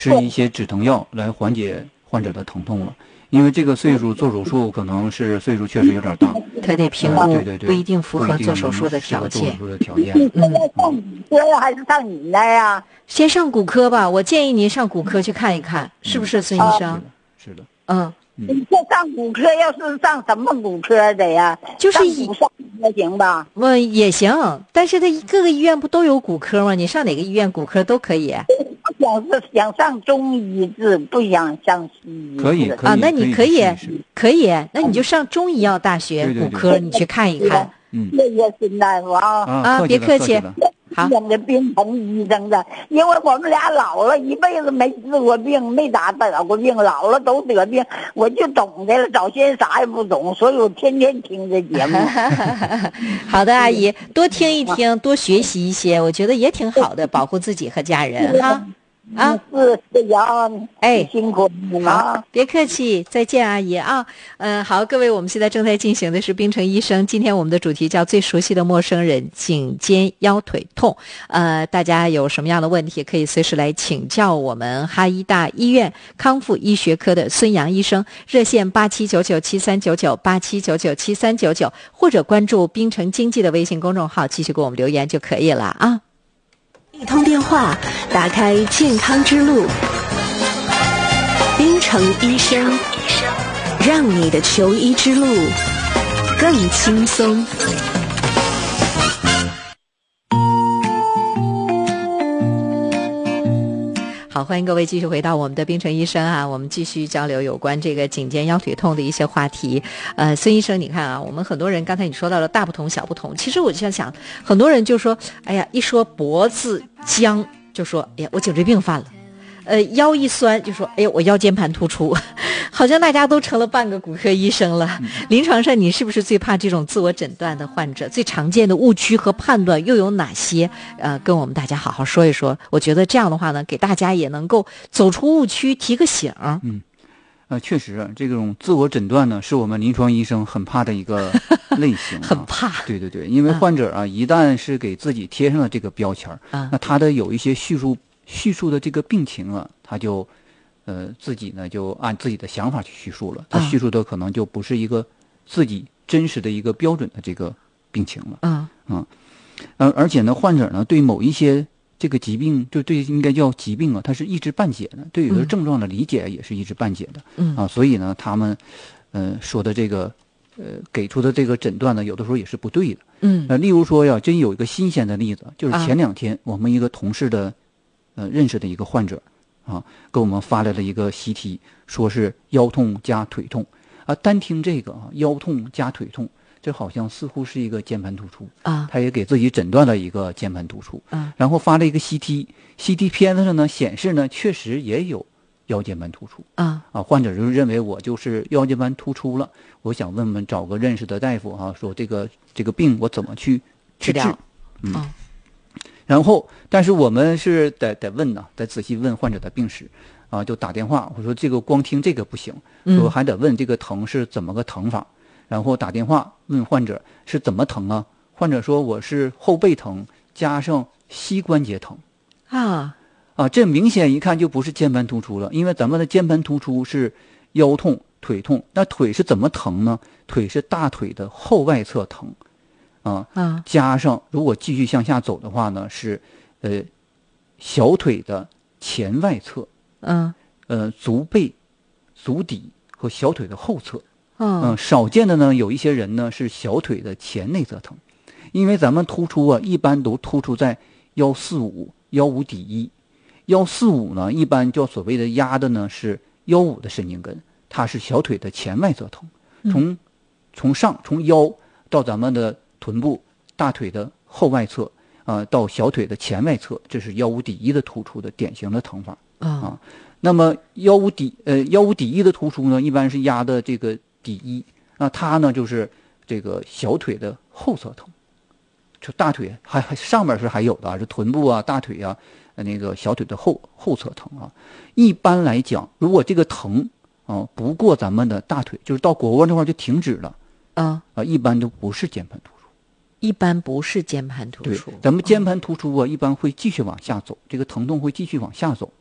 吃一些止疼药来缓解患者的疼痛了。因为这个岁数做手术可能是岁数确实有点大， 他得评估， 对对对， 不一定符合做手术的条件。 做手术的条件。 上骨科还是上你那呀？ 先上骨科吧，我建议您上骨科去看一看，是不是孙医生？ 是的。 你这上骨科要是上什么骨科的呀？ 就是上行吧？ 也行，但是他各个医院不都有骨科吗？你上哪个医院骨科都可以。 想上中医治，不想上西医。 可以啊，那你可以，那你就上中医药大学骨科，你去看一看。 谢谢孙大夫啊！ 别客气。好， 我们滨城医生的，因为我们俩老了，一辈子没治过病，没咋得过病，老了都得病，我就懂的了。早先啥也不懂，所以我天天听这节目。 好的，阿姨，多听一听，多学习一些，我觉得也挺好的，保护自己和家人哈。 是呀，辛苦你了。 好，别客气，再见，阿姨啊。好，各位，我们现在正在进行的是冰城医生。今天我们的主题叫最熟悉的陌生人，颈肩腰腿痛。大家有什么样的问题，可以随时来请教我们哈医大医院康复医学科的孙杨医生，热线8799739987997399，或者关注冰城经济的微信公众号，继续给我们留言就可以了啊。 一通电话，打开健康之路。冰城医生，让你的求医之路更轻松。 好，欢迎各位继续回到我们的冰城医生啊，我们继续交流有关这个颈肩腰腿痛的一些话题。孙医生，你看啊，我们很多人刚才你说到了大不同小不同，其实我就想，很多人就说，哎呀，一说脖子僵就说，哎呀，我颈椎病犯了。腰一酸就说，哎呦，我腰间盘突出，好像大家都成了半个骨科医生了。临床上你是不是最怕这种自我诊断的患者？最常见的误区和判断又有哪些？跟我们大家好好说一说。我觉得这样的话呢，给大家也能够走出误区，提个醒。 确实，这种自我诊断呢，是我们临床医生很怕的一个类型。 很怕。 对，因为患者一旦是给自己贴上了这个标签那他的有一些叙述的这个病情他就自己呢就按自己的想法去叙述了，他叙述的可能就不是一个自己真实的一个标准的这个病情了。而且呢，患者呢对某一些这个疾病，就对应该叫疾病他是一知半解的，对有的症状的理解也是一知半解的。所以呢，他们说的这个给出的这个诊断呢，有的时候也是不对的。例如说真有一个新鲜的例子，就是前2天我们一个同事的认识的一个患者给我们发来了一个CT，说是腰痛加腿痛单听这个腰痛加腿痛，这好像似乎是一个肩盘突出他也给自己诊断了一个肩盘突出然后发了一个 CT 片子上呢显示呢确实也有腰间盘突出患者就是认为我就是腰间盘突出了，我想问问找个认识的大夫说这个病我怎么去治疗。然后但是我们是得问得仔细问患者的病史就打电话，我说这个光听这个不行，说还得问这个疼是怎么个疼法，然后打电话问患者是怎么疼患者说我是后背疼加上膝关节疼这明显一看就不是肩盘突出了，因为咱们的肩盘突出是腰痛腿痛，那腿是怎么疼呢？腿是大腿的后外侧疼加上如果继续向下走的话呢，是小腿的前外侧足背足底和小腿的后侧少见的呢有一些人呢是小腿的前内侧疼，因为咱们突出一般都突出在腰45、腰五底一。腰45呢一般叫所谓的压的呢是腰五的神经根，它是小腿的前外侧疼，从腰到咱们的臀部大腿的后外侧到小腿的前外侧，这是腰五底一的突出的典型的疼法那么腰五底一的突出呢一般是压的这个底一，那它呢就是这个小腿的后侧疼，就大腿还上面是还有的是臀部大腿那个小腿的后侧疼一般来讲如果这个疼不过咱们的大腿，就是到腘窝那块就停止了一般都不是肩盘突出。 一般不是肩盘突出。 对，咱们肩盘突出一般会继续往下走，这个疼痛会继续往下走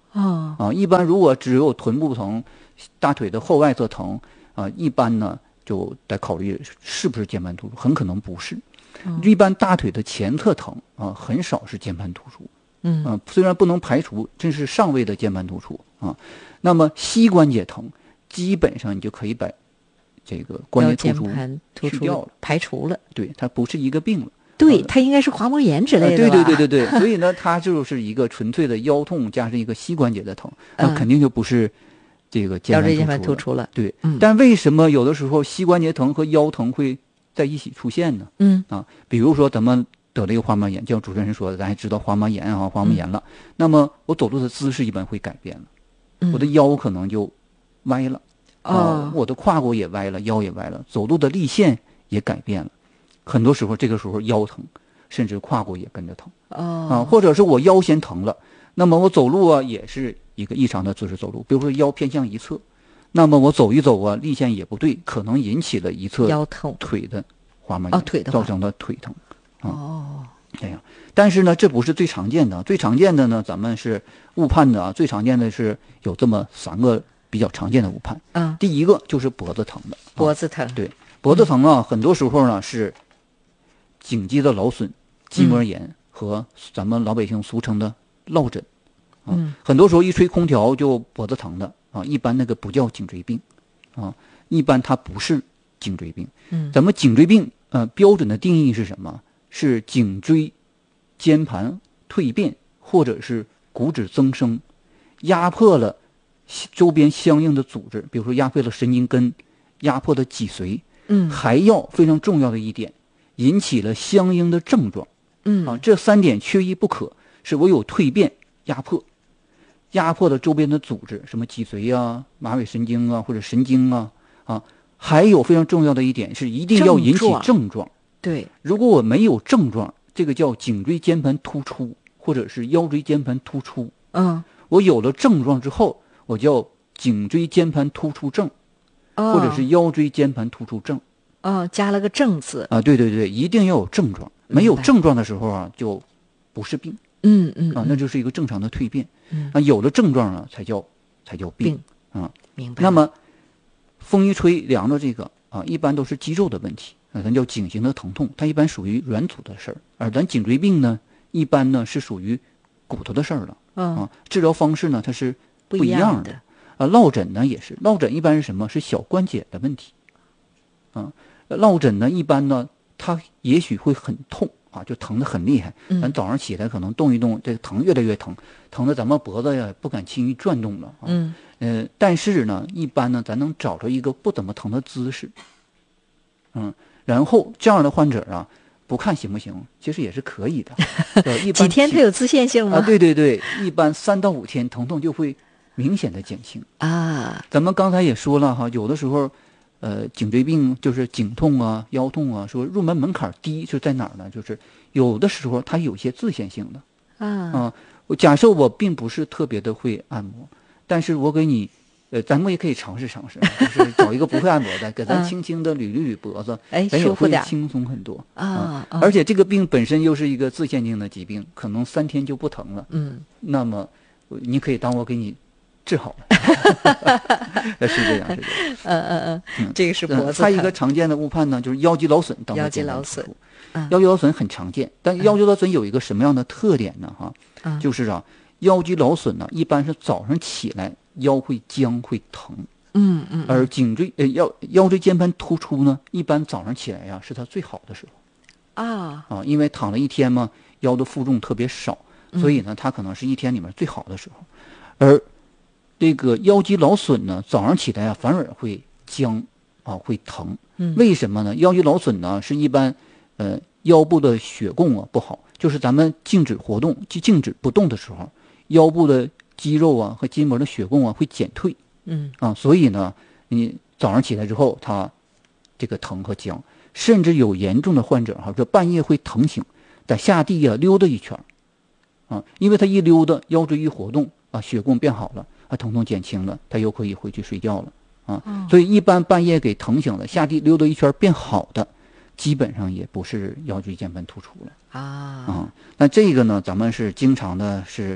一般如果只有臀部疼，大腿的后外侧疼一般呢就得考虑是不是间盘突出，很可能不是。一般大腿的前侧疼很少是间盘突出。虽然不能排除这是上位的间盘突出那么膝关节疼基本上你就可以把这个关节突出去掉了， 排除了。 对，它不是一个病了。 对，它应该是滑膜炎之类的吧。 对，所以呢，它就是一个纯粹的腰痛加上一个膝关节的疼，那肯定就不是这个肩盘突出了。对，但为什么有的时候膝关节疼和腰疼会在一起出现呢？比如说咱们得了一个滑膜炎，就像主持人说的，咱还知道滑膜炎滑膜炎了，那么我走路的姿势一般会改变了，我的腰可能就歪了，我的胯骨也歪了，腰也歪了，走路的力线也改变了。很多时候这个时候腰疼，甚至胯骨也跟着疼或者是我腰先疼了，那么我走路也是一个异常的姿势走路，比如说腰偏向一侧，那么我走一走力线也不对，可能引起了一侧腰痛腿的滑膜炎造成的腿疼这样。但是呢这不是最常见的，最常见的呢咱们是误判的最常见的是有这么3个比较常见的误判第一个就是脖子疼的脖子疼对，脖子疼很多时候呢是颈肌的劳损、筋膜炎和咱们老百姓俗称的落枕很多时候一吹空调就脖子疼的一般那个不叫颈椎病一般它不是颈椎病咱们颈椎病标准的定义是什么？是颈椎间盘蜕变或者是骨质增生，压迫了周边相应的组织，比如说压迫了神经根，压迫了脊髓还要非常重要的一点，引起了相应的症状这3点缺一不可，是我有蜕变压迫了周边的组织，什么脊髓马尾神经或者神经还有非常重要的一点是一定要引起症状。 对， 如果我没有症状，这个叫颈椎间盘突出或者是腰椎间盘突出我有了症状之后，我叫颈椎间盘突出症或者是腰椎间盘突出症加了个症字对，一定要有症状，没有症状的时候就不是病那就是一个正常的蜕变有了症状才叫病明白。 那么风一吹凉着这个一般都是肌肉的问题咱叫颈型的疼痛，它一般属于软组的事儿，而咱颈椎病呢一般呢是属于骨头的事儿了治疗方式呢它是不一样的落枕呢也是，落枕一般是什么？是小关节的问题落枕呢一般呢它也许会很痛就疼得很厉害咱早上起来可能动一动，这个疼越来越疼得咱们脖子不敢轻易转动了但是呢一般呢咱能找着一个不怎么疼的姿势然后这样的患者不看行不行，其实也是可以的一般几天它有自限性吗？ 对，一般3到5天疼痛就会明显的减轻咱们刚才也说了有的时候颈椎病就是颈痛腰痛说入门门槛低是在哪儿呢？就是有的时候它有些自限性的假设我并不是特别的会按摩，但是我给你咱们也可以尝试尝试就是找一个不会按摩的给咱轻轻的捋脖子咱也会轻松很多而且这个病本身又是一个自限性的疾病，可能3天就不疼了那么你可以当我给你治好了是这样这个是脖子还有一个常见的误判呢，就是腰肌劳损当腰肌劳损腰肌劳损很常见，但腰肌劳损有一个什么样的特点呢就是腰肌劳损呢一般是早上起来腰会僵会疼而颈椎腰椎间盘突出呢一般早上起来是它最好的时候因为躺了一天嘛，腰的负重特别少所以呢它可能是一天里面最好的时候而这个腰肌劳损呢早上起来反而会僵会疼为什么呢？腰肌劳损呢是一般腰部的血供不好，就是咱们静止活动静止不动的时候，腰部的肌肉和筋膜的血供会减退所以呢你早上起来之后它这个疼和僵，甚至有严重的患者这半夜会疼醒在下地溜达一圈因为他一溜达腰椎一活动血供变好了疼痛减轻了，他又可以回去睡觉了所以一般半夜给疼醒了下地溜达一圈变好的基本上也不是腰椎间盘突出了那这个呢咱们是经常的是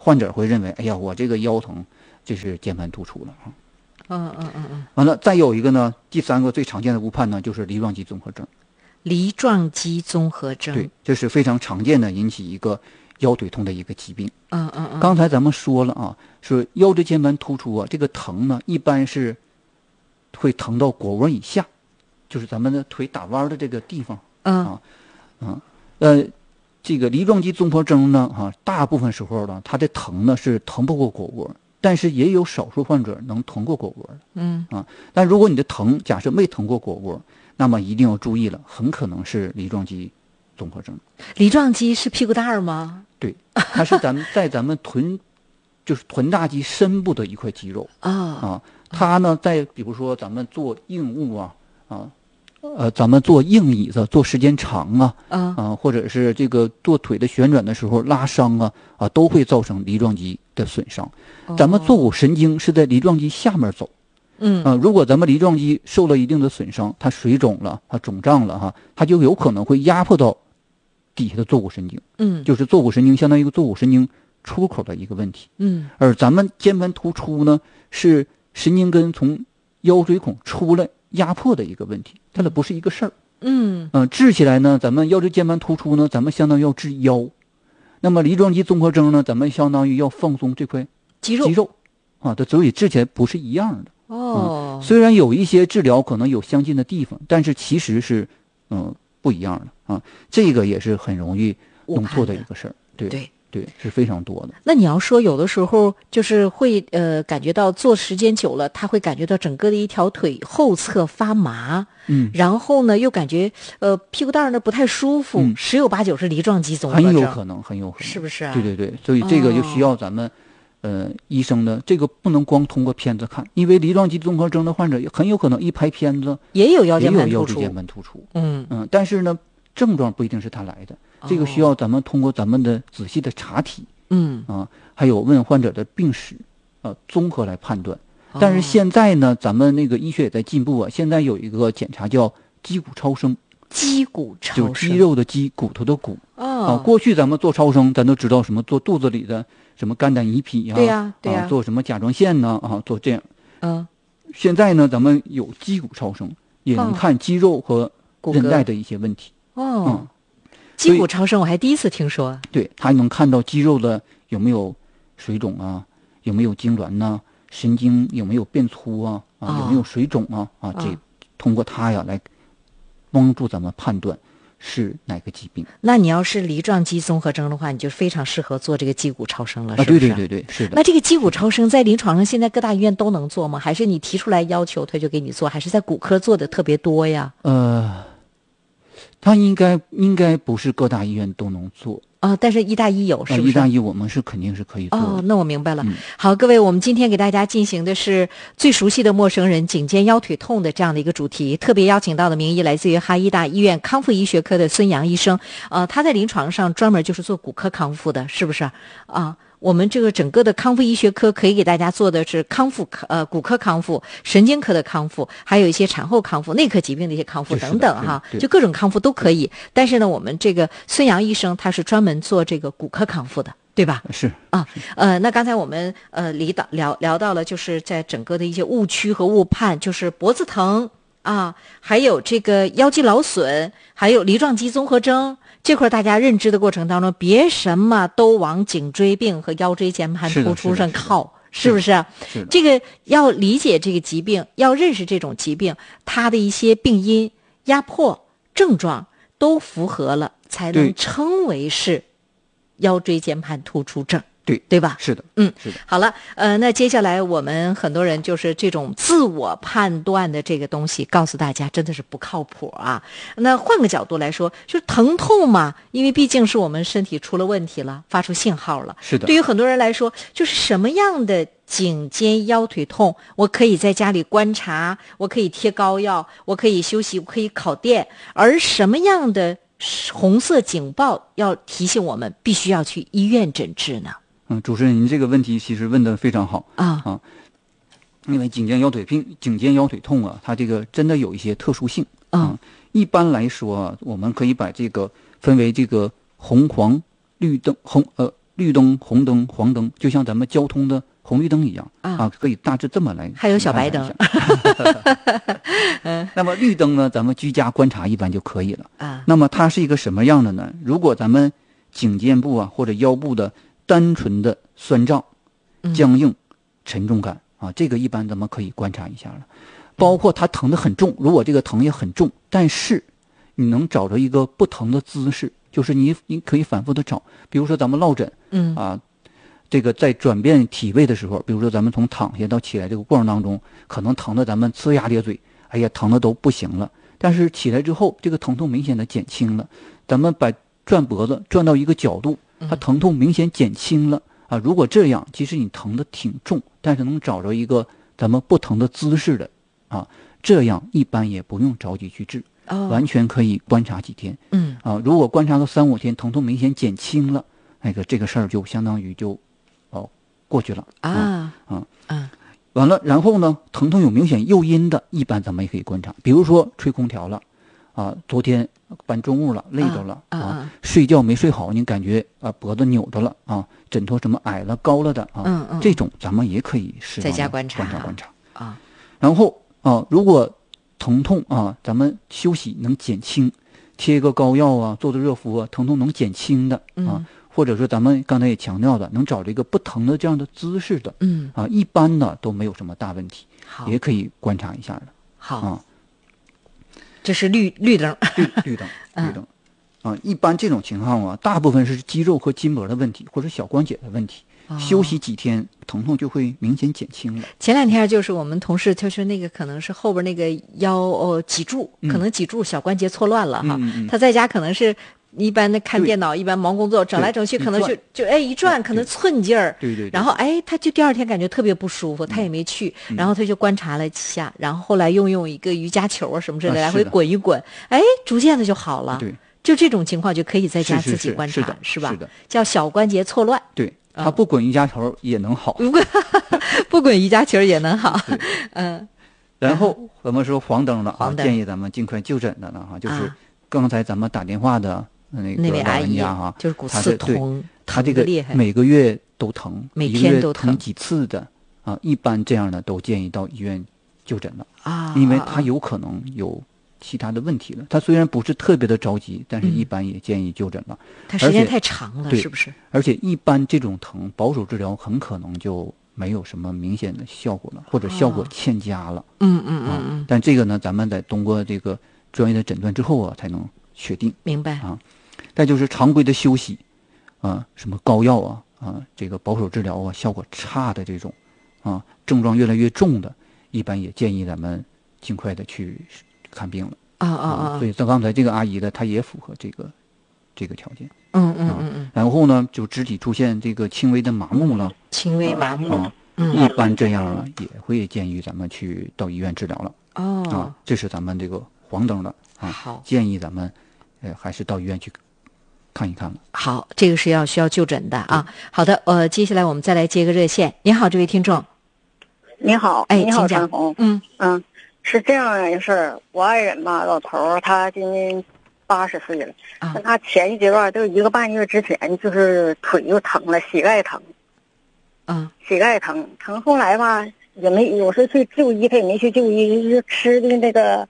患者会认为，哎呀，我这个腰疼，这是键盘突出了完了，再有一个呢，第3个最常见的误判呢，就是梨状肌综合征。 梨状肌综合征， 对，这是非常常见的引起一个腰腿痛的一个疾病。刚才咱们说了啊，是腰椎间盘突出啊，这个疼呢，一般是会疼到腘窝以下，就是咱们的腿打弯的这个地方。这个梨状肌综合征呢，大部分时候呢，它的疼呢是疼不过腘窝，但是也有少数患者能疼过腘窝的。但如果你的疼假设没疼过腘窝，那么一定要注意了，很可能是梨状肌综合征。 梨状肌是屁股蛋儿吗？ 对，它是在咱们就是臀大肌深部的一块肌肉它呢，在比如说咱们做硬物咱们做硬椅子做时间长或者是这个做腿的旋转的时候拉伤都会造成梨状肌的损伤。咱们坐骨神经是在梨状肌下面走。如果咱们梨状肌受了一定的损伤，它水肿了，它肿胀了它就有可能会压迫到底下的坐骨神经。就是坐骨神经相当于一个坐骨神经出口的一个问题。而咱们键盘突出呢，是神经根从腰椎孔出来压迫的一个问题，它的不是一个事儿。治起来呢，咱们腰椎间盘突出呢，咱们相当于要治腰。那么梨状肌综合征呢，咱们相当于要放松这块肌肉所以治起来不是一样的。虽然有一些治疗可能有相近的地方，但是其实是不一样的这个也是很容易弄错的一个事儿。对，是非常多的。 那你要说有的时候就是会感觉到坐时间久了，他会感觉到整个的一条腿后侧发麻，然后呢又感觉屁股蛋儿那不太舒服，十有八九是梨状肌综合征， 很有可能，是不是对，所以这个就需要咱们医生的这个不能光通过片子看，因为梨状肌综合征的患者很有可能一拍片子也有腰椎间盘突出，但是呢症状不一定是他来的，这个需要咱们通过咱们的仔细的查体，还有问患者的病史，综合来判断。但是现在呢，咱们那个医学也在进步现在有一个检查叫肌骨超声。 肌骨超声， 就是肌肉的肌，骨头的骨。过去咱们做超声，咱都知道什么做肚子里的什么肝胆胰脾对呀， 做什么甲状腺呢做这样。现在呢，咱们有肌骨超声，也能看肌肉和韧带的一些问题。 肌骨超声我还第一次听说。 对，它能看到肌肉的有没有水肿有没有痉挛神经有没有变粗有没有水肿这通过它来帮助咱们判断是哪个疾病。 那你要是梨状肌综合征的话，你就非常适合做这个肌骨超声了，是不是？ 对，是的。 那这个肌骨超声在临床上现在各大医院都能做吗？还是你提出来要求他就给你做，还是在骨科做的特别多呀？ 它应该不是各大医院都能做但是医大医有，是不是？ 医大医我们是肯定是可以做的。 那我明白了。好，各位，我们今天给大家进行的是最熟悉的陌生人颈肩腰腿痛的这样的一个主题，特别邀请到的名医来自于哈医大医院康复医学科的孙杨医生。他在临床上专门就是做骨科康复的，是不是我们这个整个的康复医学科可以给大家做的是康复骨科康复、神经科的康复，还有一些产后康复、内科疾病的一些康复等等就各种康复都可以。但是呢，我们这个孙杨医生他是专门做这个骨科康复的，对吧？ 是那刚才我们聊到了，就是在整个的一些误区和误判，就是脖子疼还有这个腰肌劳损，还有梨状肌综合征。这块大家认知的过程当中，别什么都往颈椎病和腰椎间盘突出上靠，是不是？这个要理解这个疾病，要认识这种疾病，它的一些病因、压迫、症状都符合了，才能称为是腰椎间盘突出症。对吧？ 是的，是的。 好了，那接下来我们很多人就是这种自我判断的这个东西，告诉大家真的是不靠谱那换个角度来说，就是疼痛嘛，因为毕竟是我们身体出了问题了，发出信号了。 是的。 对于很多人来说，就是什么样的颈肩腰腿痛，我可以在家里观察，我可以贴膏药，我可以休息，我可以烤电，而什么样的红色警报要提醒我们必须要去医院诊治呢？ 主持人，您这个问题其实问得非常好因为颈肩腰腿痛它这个真的有一些特殊性一般来说我们可以把这个分为这个红黄绿灯绿灯、红灯、黄灯，就像咱们交通的红绿灯一样可以大致这么来。 还有小白灯。 那么绿灯呢，咱们居家观察一般就可以了那么它是一个什么样的呢？如果咱们颈肩部或者腰部的单纯的酸胀、僵硬、沉重感这个一般咱们可以观察一下了。包括它疼得很重，如果这个疼也很重，但是你能找着一个不疼的姿势，就是你可以反复的找，比如说咱们落枕这个在转变体位的时候，比如说咱们从躺下到起来这个过程当中，可能疼得咱们呲牙咧嘴，哎呀疼得都不行了，但是起来之后这个疼痛明显的减轻了，咱们把转脖子转到一个角度，它疼痛明显减轻了如果这样，即使你疼得挺重，但是能找着一个咱们不疼的姿势的这样一般也不用着急去治完全可以观察几天如果观察个3-5天，疼痛明显减轻了，这个事儿就相当于就过去了完了，然后呢，疼痛有明显诱因的，一般咱们也可以观察，比如说吹空调了昨天搬重物了，累着了睡觉没睡好，你感觉脖子扭着了枕头什么矮了高了的这种咱们也可以适当在家观察然后如果疼痛咱们休息能减轻，贴个膏药做做热敷疼痛能减轻的或者说咱们刚才也强调的，能找这个不疼的这样的姿势的一般呢都没有什么大问题，也可以观察一下的。 好这是绿灯绿灯一般这种情况大部分是肌肉和筋膜的问题，或者小关节的问题休息几天疼痛就会明显减轻了。 前2天就是我们同事就是那个可能是后边那个腰脊柱可能脊柱小关节错乱了他在家可能是一般的看电脑，一般忙工作，整来整去可能就一转可能寸劲儿， 对， 然后他就第2天感觉特别不舒服，他也没去，然后他就观察了几下，然后后来用一个瑜伽球什么之类的来回滚一滚，逐渐的就好了。 对， 就这种情况就可以在家自己观察，是吧？ 是的， 叫小关节错乱。 对，他不滚瑜伽球也能好， 不滚瑜伽球也能好。 然后我们说黄灯了建议咱们尽快就诊的了就是刚才咱们打电话的那位阿姨就是骨刺痛， 他这个每个月都疼， 每天都疼几次的一般这样的都建议到医院就诊了因为他有可能有其他的问题了。他虽然不是特别的着急，但是一般也建议就诊了。 他时间太长了，是不是？ 而且一般这种疼保守治疗很可能就没有什么明显的效果了，或者效果欠佳了。但这个呢，咱们得通过这个专业的诊断之后才能确定。 明白再就是常规的休息什么膏药这个保守治疗效果差的这种症状越来越重的，一般也建议咱们尽快的去看病了所以像刚才这个阿姨的，她也符合这个条件。然后呢，就肢体出现这个轻微的麻木了， 轻微麻木一般这样了也会建议咱们去到医院治疗了这是咱们这个黄灯的好， 建议咱们还是到医院去看一看了。 好，这个是需要就诊的好的，接下来我们再来接个热线。您好，这位听众。 你好，你好，张红。是这样一个事儿，我爱人吧，老头儿，他今年80岁了但他前一阶段就1个半月之前，就是腿就疼了，膝盖疼膝盖疼，后来吧也没有时去就医，他也没去就医，就吃的那个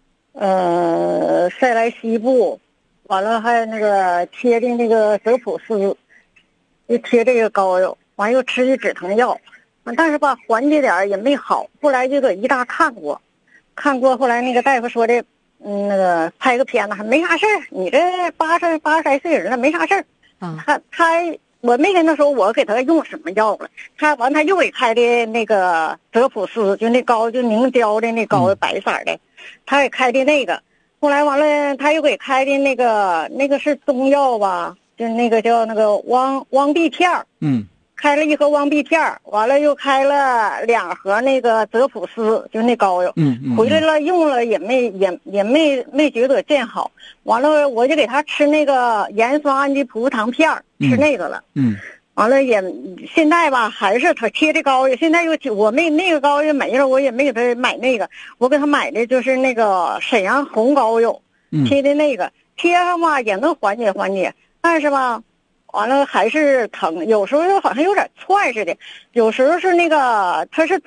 塞莱西布，完了还有那个贴的那个泽普斯，就贴这个膏药，完又吃的止疼药，但是吧缓解点也没好，后来就搁医大看过，后来那个大夫说的，那个拍个片子还没啥事儿，你这80来岁人了没啥事儿。我没跟他说我给他用什么药了，他又给开的那个泽普斯，就那膏就凝胶的那膏白色的，他给开的那个，后来完了他又给开的那个是中药吧，就那个叫那个汪碧片儿。开了1盒汪碧片儿，完了又开了2盒那个泽普斯，就那膏药。回来了用了也没觉得见好。完了我就给他吃那个盐酸氨基葡萄糖片儿，吃那个了。完了也现在吧还是他贴的膏药，现在我没那个膏药没了，我也没给他买那个，我给他买的就是那个沈阳红膏药，贴的那个贴上吧也能缓解，但是吧。 完了还是疼，有时候好像有点窜似的，有时候是那个它是